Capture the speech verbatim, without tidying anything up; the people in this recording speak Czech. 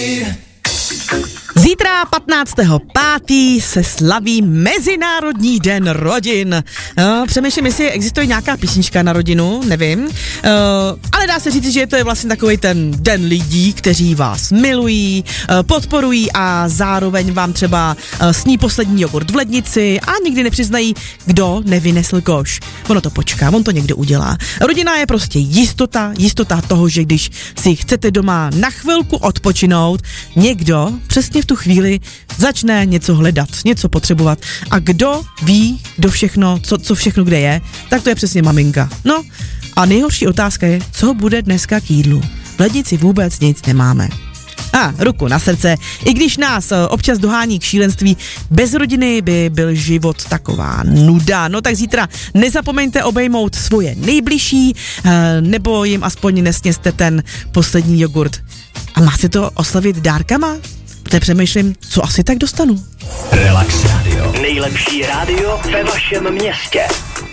Zítra patnáctého pátého se slaví Mezinárodní den rodin. Uh, přemýšlím, jestli existuje nějaká písnička na rodinu, nevím. Uh, ale dá se říct, že to je vlastně takový ten den lidí, kteří vás milují, uh, podporují a zároveň vám třeba uh, sní poslední jogurt v lednici a nikdy nepřiznají, kdo nevynesl koš. Ono to počká, on to někdo udělá. Rodina je prostě jistota, jistota toho, že když si chcete doma na chvilku odpočinout, někdo přesně v tu chvíli začne něco hledat, něco potřebovat. A kdo ví, kdo všechno, co, co všechno kde je, tak to je přesně maminka. No a nejhorší otázka je, co bude dneska k jídlu. V lednici vůbec nic nemáme. A ruku na srdce, i když nás občas dohání k šílenství, bez rodiny by byl život taková nuda. No tak zítra nezapomeňte obejmout svoje nejbližší, nebo jim aspoň nesněste ten poslední jogurt. A má se to oslavit dárkama? Protože přemýšlím, co asi tak dostanu. Relax Radio. Nejlepší rádio ve vašem městě.